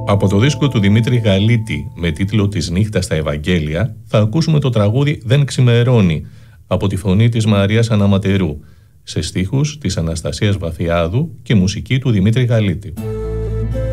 Από το δίσκο του Δημήτρη Γαλίτη με τίτλο «Της νύχτας στα Ευαγγέλια» θα ακούσουμε το τραγούδι «Δεν ξημερώνει» από τη φωνή της Μαρίας Αναματερού, σε στίχους της Αναστασίας Βαθιάδου και μουσική του Δημήτρη Γαλίτη.